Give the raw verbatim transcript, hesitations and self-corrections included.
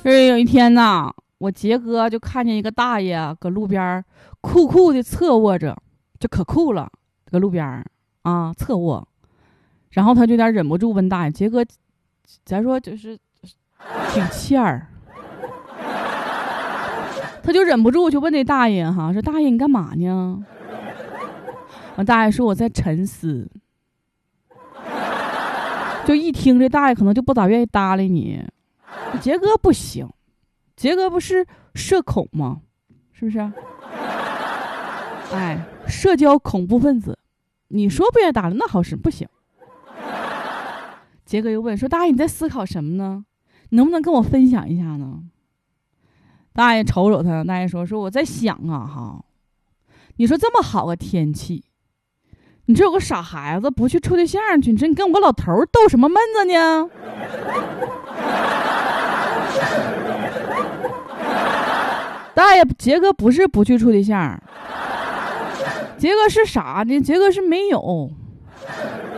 这有一天呐，我杰哥就看见一个大爷搁路边酷酷的侧卧着，就可酷了，搁路边啊侧卧，然后他就有点忍不住问大爷：“杰哥，咱说就是挺欠儿。”他就忍不住就问这大爷哈，说：“大爷你干嘛呢？”完大爷说：“我在沉思。”就一听这大爷可能就不咋愿意搭理你。杰哥不行，杰哥不是社恐吗？是不是？哎，社交恐怖分子，你说不愿意搭理那好使不行。杰哥又问说：“大爷你在思考什么呢？你能不能跟我分享一下呢？”大爷瞅瞅他，大爷说：“说我在想啊哈，你说这么好个天气，你这有个傻孩子不去处对象去，你说你跟我个老头斗什么闷子呢？”大爷，杰哥不是不去处对象，杰哥是啥呢？杰哥是没有。